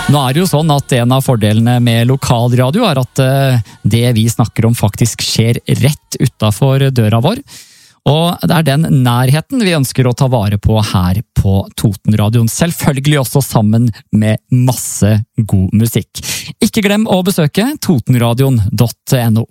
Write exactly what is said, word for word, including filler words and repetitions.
Nå er det jo sånn at en av fordelene med lokalradio er at det vi snakker om faktisk skjer rett utenfor døra vår. Og det er den nærheten vi ønsker å ta vare på her på Totenradioen. Selvfølgelig også sammen med masse god musikk. Ikke glem å besøke totenradion punktum no.